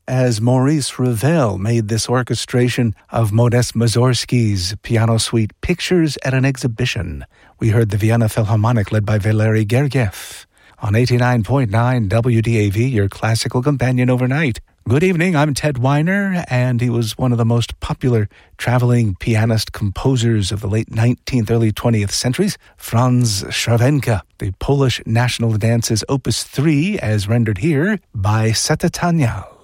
as Maurice Ravel made this orchestration of Modest Mussorgsky's piano suite Pictures at an Exhibition. We heard the Vienna Philharmonic led by Valery Gergiev. On 89.9 WDAV, your classical companion overnight. Good evening, I'm Ted Weiner, and he was one of the most popular traveling pianist composers of the late 19th, early 20th centuries, Franz Schravenka. The Polish national dance is Opus 3, as rendered here by Seta Tanyal.